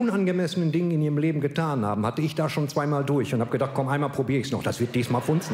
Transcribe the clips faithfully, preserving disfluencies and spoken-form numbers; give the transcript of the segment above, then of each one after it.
unangemessenen Dingen in ihrem Leben getan haben, hatte ich da schon zweimal durch und habe gedacht, komm, einmal probiere ich es noch, das wird diesmal funzen.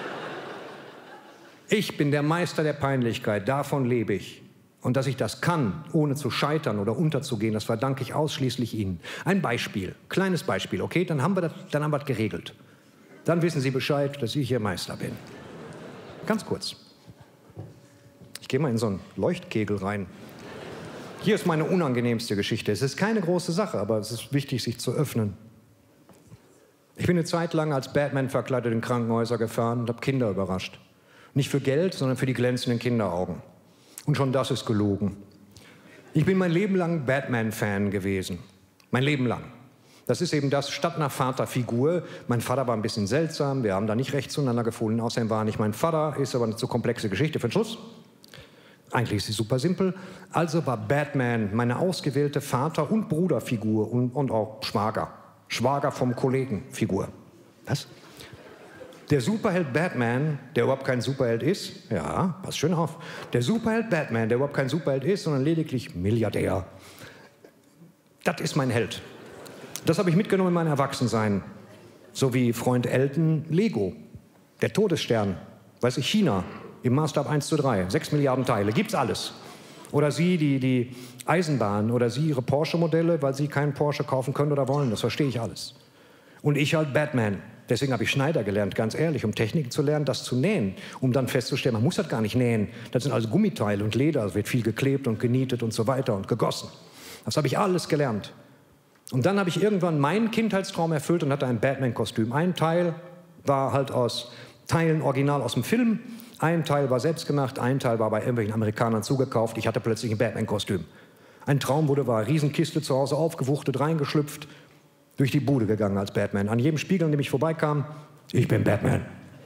Ich bin der Meister der Peinlichkeit, davon lebe ich. Und dass ich das kann, ohne zu scheitern oder unterzugehen, das verdanke ich ausschließlich Ihnen. Ein Beispiel, kleines Beispiel, okay, dann haben wir das, dann haben wir das geregelt. Dann wissen Sie Bescheid, dass ich Ihr Meister bin. Ganz kurz. Ich gehe mal in so einen Leuchtkegel rein. Hier ist meine unangenehmste Geschichte. Es ist keine große Sache, aber es ist wichtig, sich zu öffnen. Ich bin eine Zeit lang als Batman verkleidet in Krankenhäuser gefahren und habe Kinder überrascht. Nicht für Geld, sondern für die glänzenden Kinderaugen. Und schon das ist gelogen. Ich bin mein Leben lang Batman-Fan gewesen. Mein Leben lang. Das ist eben das, statt einer Vaterfigur. Mein Vater war ein bisschen seltsam, wir haben da nicht recht zueinander gefunden. Außerdem war er nicht mein Vater, ist aber eine zu komplexe Geschichte für den Schluss. Eigentlich ist sie super simpel. Also war Batman meine ausgewählte Vater- und Bruderfigur und, und auch Schwager. Schwager vom Kollegen-Figur. Was? Der Superheld Batman, der überhaupt kein Superheld ist, ja, pass schön auf, der Superheld Batman, der überhaupt kein Superheld ist, sondern lediglich Milliardär, das ist mein Held. Das habe ich mitgenommen in mein Erwachsensein. So wie Freund Elton Lego, der Todesstern, weiß ich, China, im Maßstab eins zu drei, sechs Milliarden Teile, gibt's alles. Oder Sie, die, die Eisenbahn, oder Sie, Ihre Porsche-Modelle, weil Sie keinen Porsche kaufen können oder wollen, das verstehe ich alles. Und ich halt Batman. Deswegen habe ich Schneider gelernt, ganz ehrlich, um Techniken zu lernen, das zu nähen, um dann festzustellen, man muss das gar nicht nähen. Das sind also Gummiteile und Leder, es wird viel geklebt und genietet und so weiter und gegossen. Das habe ich alles gelernt. Und dann habe ich irgendwann meinen Kindheitstraum erfüllt und hatte ein Batman-Kostüm. Ein Teil war halt aus Teilen original aus dem Film, ein Teil war selbstgemacht, ein Teil war bei irgendwelchen Amerikanern zugekauft. Ich hatte plötzlich ein Batman-Kostüm. Ein Traum wurde wahr, Riesenkiste zu Hause aufgewuchtet, reingeschlüpft, durch die Bude gegangen als Batman. An jedem Spiegel, an dem ich vorbeikam, ich bin Batman.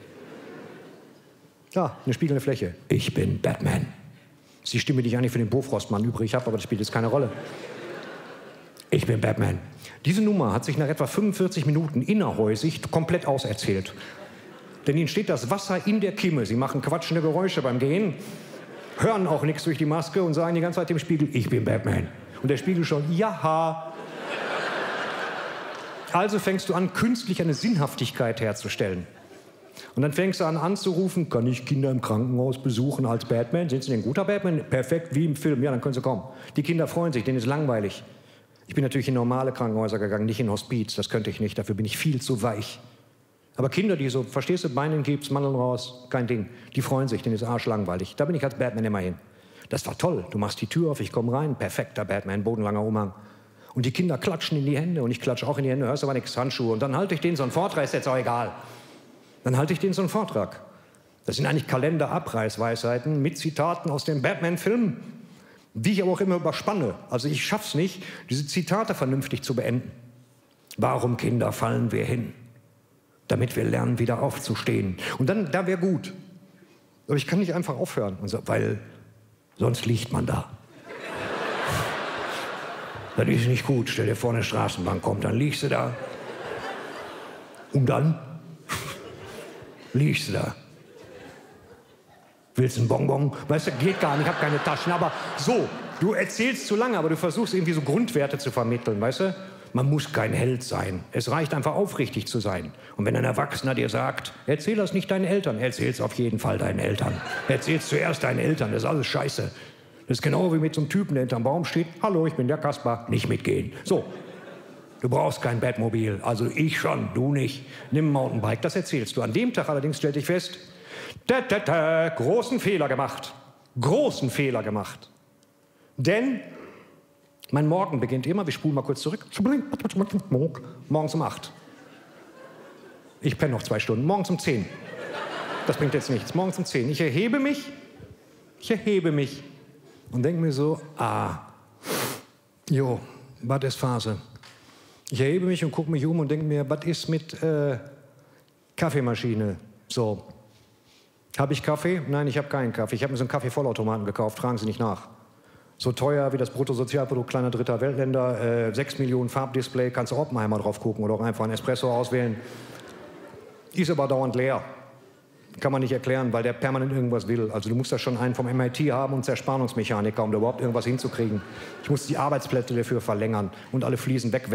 Ja, eine spiegelnde Fläche, ich bin Batman. Das ist die Stimme, die ich eigentlich für den Bofrostmann übrig habe, aber das spielt jetzt keine Rolle. Ich bin Batman. Diese Nummer hat sich nach etwa fünfundvierzig Minuten innerhäusig komplett auserzählt. Denn ihnen steht das Wasser in der Kimme. Sie machen quatschende Geräusche beim Gehen, hören auch nichts durch die Maske und sagen die ganze Zeit dem Spiegel, ich bin Batman. Und der Spiegel schon, jaha. Also fängst du an, künstlich eine Sinnhaftigkeit herzustellen. Und dann fängst du an anzurufen, kann ich Kinder im Krankenhaus besuchen als Batman? Sind Sie denn ein guter Batman? Perfekt, wie im Film. Ja, dann können Sie kommen. Die Kinder freuen sich, denen ist langweilig. Ich bin natürlich in normale Krankenhäuser gegangen, nicht in Hospiz. Das könnte ich nicht, dafür bin ich viel zu weich. Aber Kinder, die so, verstehst du, Beinen gibst, Mandeln raus, kein Ding. Die freuen sich, denen ist arschlangweilig. Da bin ich als Batman immer hin. Das war toll. Du machst die Tür auf, ich komme rein, perfekter Batman, bodenlanger Umhang. Und die Kinder klatschen in die Hände und ich klatsche auch in die Hände, hörst aber nichts, Handschuhe. Und dann halte ich denen so einen Vortrag, ist jetzt auch egal. Dann halte ich denen so einen Vortrag. Das sind eigentlich Kalender-Abreißweisheiten mit Zitaten aus dem Batman-Film, die ich aber auch immer überspanne. Also ich schaff's nicht, diese Zitate vernünftig zu beenden. Warum, Kinder, fallen wir hin? Damit wir lernen, wieder aufzustehen. Und dann, da wäre gut. Aber ich kann nicht einfach aufhören, und so, weil sonst liegt man da. Das ist nicht gut. Stell dir vor, eine Straßenbahn kommt, dann liegst du da. Und dann liegst du da. Willst du einen Bonbon? Weißt du, geht gar nicht, ich habe keine Taschen. Aber so, du erzählst zu lange, aber du versuchst irgendwie so Grundwerte zu vermitteln, weißt du? Man muss kein Held sein. Es reicht einfach, aufrichtig zu sein. Und wenn ein Erwachsener dir sagt, erzähl das nicht deinen Eltern, erzähl's auf jeden Fall deinen Eltern. Erzähl's zuerst deinen Eltern, das ist alles scheiße. Das ist genau wie mit so einem Typen, der hinterm Baum steht. Hallo, ich bin der Kaspar, nicht mitgehen. So, du brauchst kein Batmobil. Also ich schon, du nicht. Nimm ein Mountainbike, das erzählst du. An dem Tag allerdings stellte ich fest, da, da, da, großen Fehler gemacht. Großen Fehler gemacht. Denn mein Morgen beginnt immer, wir spulen mal kurz zurück, morgens um acht. Ich penne noch zwei Stunden, morgens um zehn. Das bringt jetzt nichts, morgens um zehn. Ich erhebe mich, ich erhebe mich und denke mir so, ah, jo, was ist Phase? Ich erhebe mich und gucke mich um und denke mir, was ist mit äh, Kaffeemaschine? So, habe ich Kaffee? Nein, ich habe keinen Kaffee. Ich habe mir so einen Kaffeevollautomaten gekauft, fragen Sie nicht nach. So teuer wie das Bruttosozialprodukt kleiner dritter Weltländer, äh, sechs Millionen Farbdisplay, kannst du Oppenheimer drauf gucken oder auch einfach einen Espresso auswählen. Ist aber dauernd leer. Kann man nicht erklären, weil der permanent irgendwas will. Also du musst da schon einen vom M I T haben und Zerspannungsmechaniker, um da überhaupt irgendwas hinzukriegen. Ich muss die Arbeitsplätze dafür verlängern und alle Fliesen weg